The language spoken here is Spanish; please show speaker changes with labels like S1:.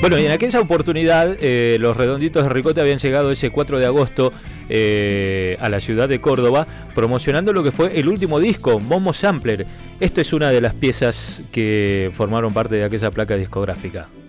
S1: Bueno, y en aquella oportunidad los Redonditos de Ricota habían llegado ese 4 de agosto a la ciudad de Córdoba promocionando lo que fue el último disco, Momo Sampler. Esto es una de las piezas que formaron parte de aquella placa discográfica.